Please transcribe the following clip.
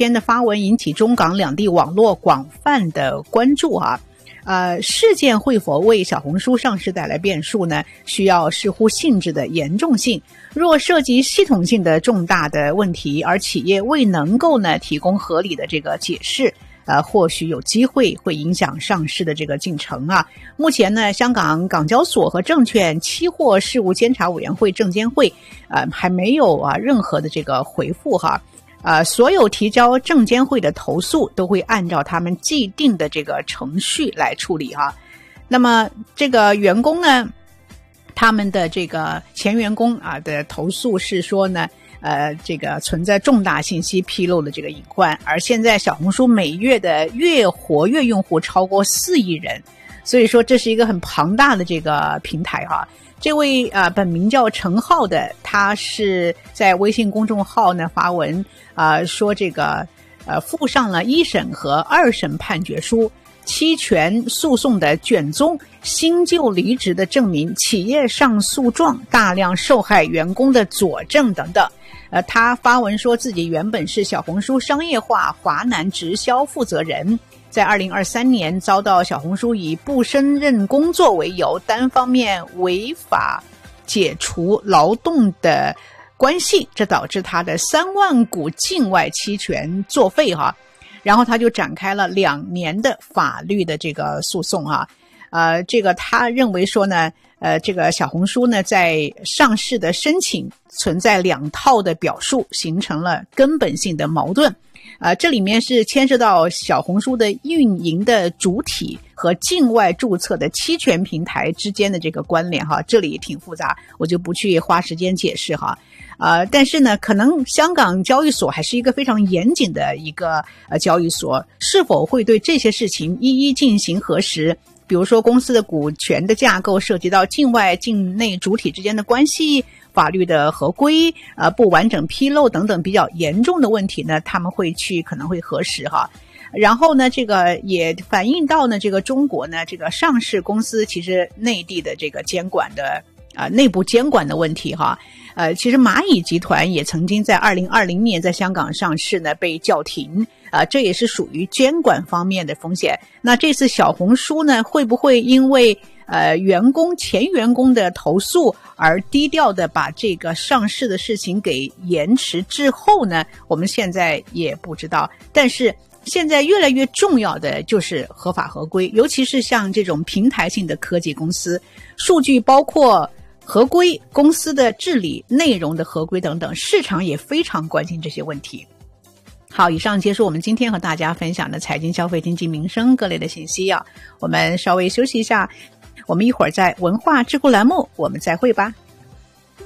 篇的发文引起中港两地网络广泛的关注啊。事件会否为小红书上市带来变数呢？需要视乎性质的严重性。若涉及系统性的重大的问题，而企业未能够呢提供合理的这个解释，或许有机会会影响上市的这个进程啊。目前呢，香港港交所和证券期货事务监察委员会证监会还没有任何的这个回复哈。所有提交证监会的投诉都会按照他们既定的这个程序来处理哈。那么这个员工呢，他们的这个前员工的投诉是说呢，这个存在重大信息披露的这个隐患，而现在小红书每月的月活跃用户超过4亿人，所以说这是一个很庞大的这个平台哈。这位本名叫陈浩的，他是在微信公众号呢发文说这个附上了1审和2审判决书、期权诉讼的卷宗、新旧离职的证明、企业上诉状、大量受害员工的佐证等等。他发文说自己原本是小红书商业化华南直销负责人，在2023年遭到小红书以不胜任工作为由，单方面违法解除劳动的关系，这导致他的3万股境外期权作废哈。然后他就展开了2年的法律的这个诉讼哈。这个他认为说呢，这个小红书呢在上市的申请存在2套的表述，形成了根本性的矛盾。这里面是牵涉到小红书的运营的主体和境外注册的期权平台之间的这个关联哈，这里挺复杂，我就不去花时间解释哈。但是呢，可能香港交易所还是一个非常严谨的一个交易所，是否会对这些事情一一进行核实？比如说公司的股权的架构涉及到境外境内主体之间的关系、法律的合规、不完整披露等等比较严重的问题呢，他们可能会核实哈。然后呢，这个也反映到呢，这个中国呢，这个上市公司其实内地的这个监管的内部监管的问题哈。其实蚂蚁集团也曾经在2020年在香港上市呢，被叫停，这也是属于监管方面的风险。那这次小红书呢，会不会因为前员工的投诉而低调的把这个上市的事情给延迟滞后呢？我们现在也不知道。但是现在越来越重要的就是合法合规，尤其是像这种平台性的科技公司，数据包括合规、公司的治理、内容的合规等等，市场也非常关心这些问题。好，以上结束我们今天和大家分享的财经、消费、经济、民生各类的信息啊。我们稍微休息一下，我们一会儿在文化智库栏目我们再会吧。